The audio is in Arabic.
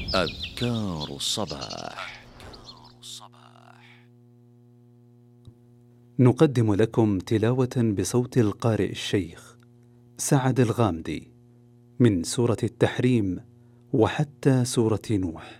أذكار الصباح. نقدم لكم تلاوة بصوت القارئ الشيخ سعد الغامدي من سورة التحريم وحتى سورة نوح.